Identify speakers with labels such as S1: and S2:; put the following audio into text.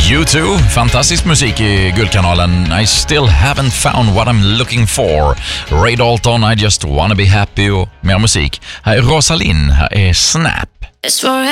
S1: U2, fantastisk musik i Guldkanalen. I still haven't found what I'm looking for. Ray Dalton, I just wanna be happy och mer musik. Här är Rosalind, här är Snap.